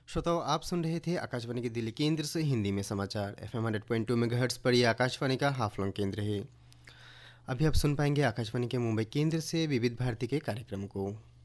श्रोताओं, आप सुन रहे थे आकाशवाणी के दिल्ली केंद्र से हिंदी में समाचार। FM 100.2 मेगाहर्ट्ज पर यह आकाशवाणी का हाफलॉन्ग केंद्र है। अभी आप सुन पाएंगे आकाशवाणी के मुंबई केंद्र से विविध भारती के कार्यक्रम को।